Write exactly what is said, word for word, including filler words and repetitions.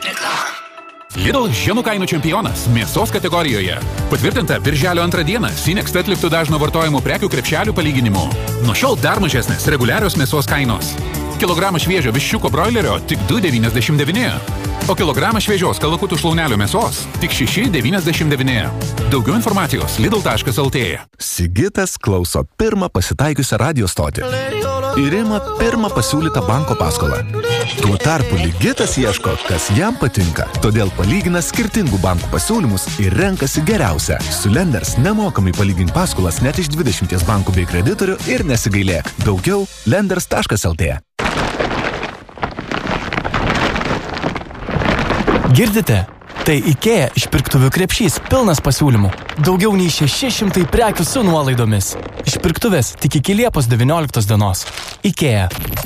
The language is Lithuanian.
Reklama. Lidl žemų kainų čempionas mėsos kategorijoje. Patvirtinta birželio antrą dieną Sinext atliktų dažno vartojimo prekių krepšelių palyginimu. Nuo šiol dar mažesnės reguliarios mėsos kainos. Kilogramą šviežio viščiuko broilerio tik du devyniasdešimt devyni, o kilogramą šviežios kalakutų šlaunelių mėsos tik šeši devyniasdešimt devyni. Daugiau informacijos lidl taškas lt. Sigitas klauso pirmą pasitaikiusią radio stotį ir ima pirmą pasiūlytą banko paskolą. Tuo tarpu Ligitas ieško, kas jam patinka, todėl palygina skirtingų bankų pasiūlymus ir renkasi geriausią. Su Lenders nemokamai palygink paskolas net iš dvidešimties bankų bei kreditorių ir nesigailėk. Daugiau lenders taškas lt. Girdite? Tai IKEA išpirktuvių krepšys pilnas pasiūlymų. Daugiau nei šeši šimtai prekių su nuolaidomis. Išpirktuvės tik iki Liepos devynioliktos dienos. IKEA.